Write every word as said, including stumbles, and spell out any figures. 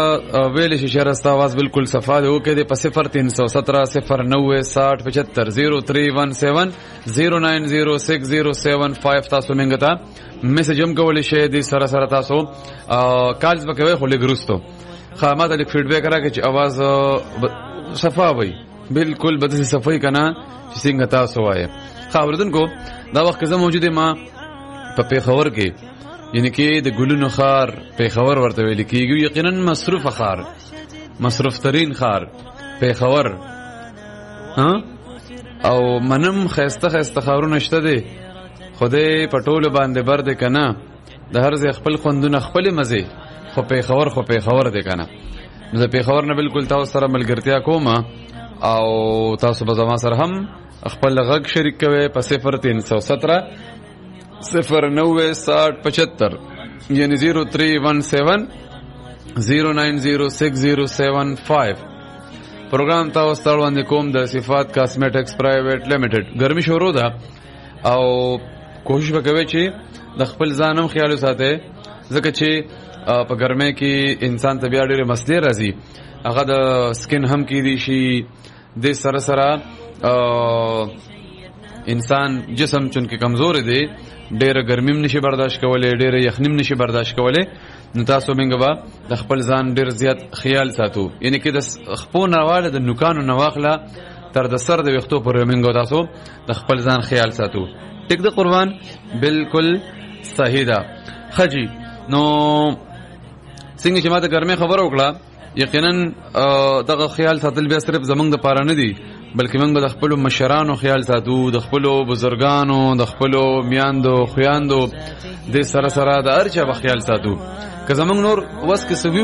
ویل شي چې راستا आवाज بالکل صفا دی او کې د صفر تین سو سترہ صفر نوے ساٹھ پچہتر زیرو تھری ون سیون زیرو نائن زیرو سکس زیرو سیون فائیو تاسو منګه تا میسج هم کولای شئ د سره سره تاسو کالز وکوي خو لګروستو خامات لیک فیډبیک راکړي چې आवाज صفا وي بالکل بدسي صفای کنا چې څنګه تاسو وایي خبردونکو دا وخت زه موجوده ما په پیښور کې یعنی کې د ګلونو خار پیښور ورته ویل کېږي یقینا مصروف خار مصروف ترين خار پیښور ها او منم خسته خسته خارونه شته دي خدای پټول باندې بر دې کنه د هر ځای خپل خوندونه خپل مزه خو پیښور خو پیښور دې کنه نو د پیښور نه بالکل تاسو سره ملګرتیا کوم او تاسو به زما سره هم خپل غږ شریک کوي په صفر تین سو سترہ صفر نوے ساٹھ پچہتر یعنی زیرو تھری ون سیون زیرو نائن زیرو سکس زیرو سیون فائیو پروگرام تاسو ته وړاندې کوم د صفات کاسمیټکس پرایویټ لیمیټډ ګرمي شروع ده او کوشش وکوي چې د خپل ځانم خیال وساتئ ځکه چې په ګرمۍ کې انسان ته بیا ډېرې مسلې راځي هغه د سکن هم کېدی شي د سره سره انسان جسم چونکه کمزور دی ډېر ګرمیم نشي برداشت کولای ډېر یخنیم نشي برداشت کولای نو تاسو موږ به د خپل ځان ډېر زیات خیال ساتو یعنی کې د خپو نواله د نوکانو نواخله تر د سر د وختو پر موږ تاسو د خپل ځان خیال ساتو ټیک د قربان بالکل صحیح ده خجی نو څنګه چې ما د ګرمۍ خبر وکړه یقینا دغه خیال ساتل بیا صرف زمونږ د پاره نه دی بلکې موږ د خپل مشرانو خیال ساتو د خپل بزرګانو د خپل میاندو خویاندو د سره سره د هر چا په خیال ساتو که زمونږ نور وس کې